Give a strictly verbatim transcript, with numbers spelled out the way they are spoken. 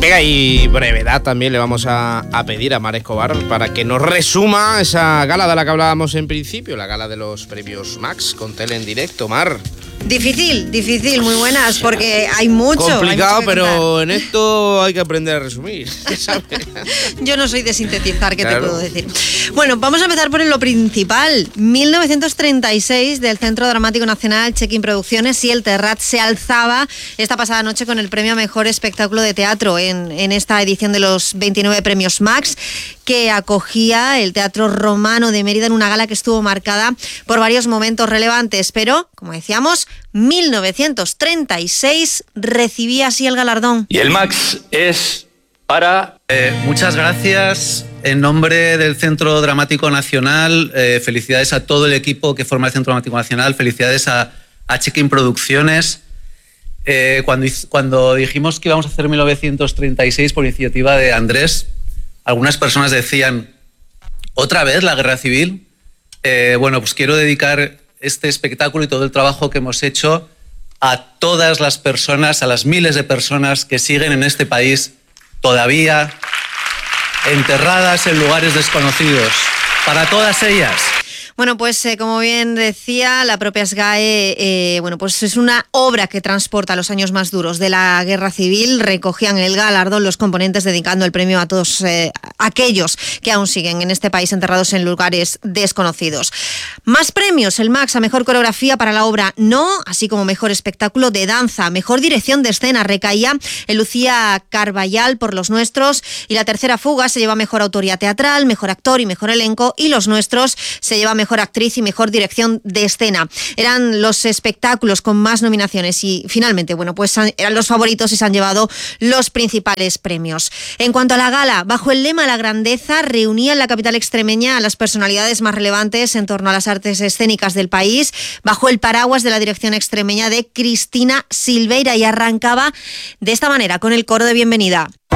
entrega y brevedad también le vamos a, a pedir a Mar Escobar para que nos resuma esa gala de la que hablábamos en principio, la gala de los premios Max con tele en directo. Mar. Difícil, difícil, muy buenas, porque hay mucho. Complicado, hay mucho pero contar. en esto hay que aprender a resumir, ¿sabes? Yo no soy de sintetizar, ¿qué Claro. te puedo decir? Bueno, vamos a empezar por lo principal. mil novecientos treinta y seis, del Centro Dramático Nacional, Check-in Producciones, y el Terrat se alzaba esta pasada noche con el premio a Mejor Espectáculo de Teatro en, en esta edición de los veintinueve premios Max, que acogía el Teatro Romano de Mérida en una gala que estuvo marcada por varios momentos relevantes, pero, como decíamos, mil novecientos treinta y seis recibía así el galardón. Y el Max es para... Eh, muchas gracias. En nombre del Centro Dramático Nacional, eh, felicidades a todo el equipo que forma el Centro Dramático Nacional, felicidades a, a Check-in Producciones. Eh, cuando, cuando dijimos que íbamos a hacer mil novecientos treinta y seis por iniciativa de Andrés, algunas personas decían, ¿otra vez la guerra civil? Eh, bueno, pues quiero dedicar este espectáculo y todo el trabajo que hemos hecho a todas las personas, a las miles de personas que siguen en este país todavía enterradas en lugares desconocidos. Para todas ellas. Bueno, pues eh, como bien decía la propia SGAE, eh, bueno, pues es una obra que transporta los años más duros de la guerra civil. Recogían el galardón los componentes dedicando el premio a todos eh, aquellos que aún siguen en este país enterrados en lugares desconocidos. Más premios, el Max a Mejor Coreografía para la obra No, así como Mejor Espectáculo de Danza. Mejor Dirección de Escena recaía en Lucía Carballal por Los Nuestros, y La Tercera Fuga se lleva Mejor Autoría Teatral, Mejor Actor y Mejor Elenco, y Los Nuestros se lleva Mejor Actriz y Mejor Dirección de Escena. Eran los espectáculos con más nominaciones y finalmente, bueno, pues eran los favoritos y se han llevado los principales premios. En cuanto a la gala, bajo el lema La Grandeza, reunía en la capital extremeña a las personalidades más relevantes en torno a las artes escénicas del país, bajo el paraguas de la dirección extremeña de Cristina Silveira, y arrancaba de esta manera con el coro de bienvenida.